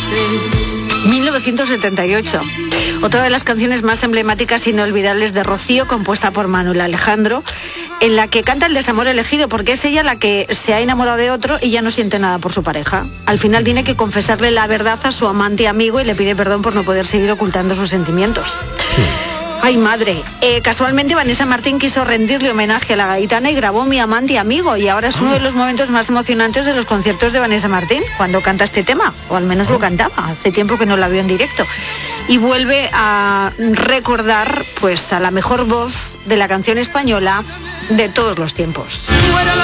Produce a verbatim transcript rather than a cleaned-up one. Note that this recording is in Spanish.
mil novecientos setenta y ocho. Otra de las canciones más emblemáticas e inolvidables de Rocío, compuesta por Manuel Alejandro, en la que canta el desamor elegido, porque es ella la que se ha enamorado de otro y ya no siente nada por su pareja. Al final tiene que confesarle la verdad a su amante y amigo y le pide perdón por no poder seguir ocultando sus sentimientos. Ay, madre. Eh, casualmente Vanessa Martín quiso rendirle homenaje a la gaitana y grabó Mi amante y amigo, y ahora es uno de los momentos más emocionantes de los conciertos de Vanessa Martín, cuando canta este tema, o al menos lo cantaba. Hace tiempo que no la veo en directo. Y vuelve a recordar, pues, a la mejor voz de la canción española de todos los tiempos.